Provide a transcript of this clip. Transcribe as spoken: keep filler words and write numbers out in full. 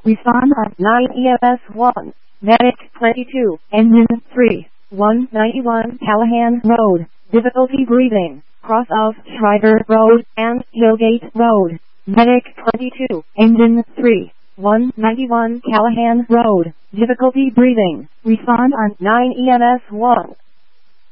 Respond on nine E M S one. Medic twenty-two, Engine three, one ninety-one Callahan Road. Difficulty breathing. Cross of Shriver Road and Hillgate Road. Medic twenty-two, Engine three, one ninety-one Callahan Road. Difficulty breathing. Respond on nine E M S one.